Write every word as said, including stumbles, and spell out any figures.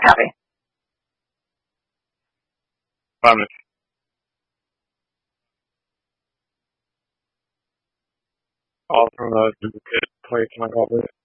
happy. Um, all from the duplicate plates in my closet.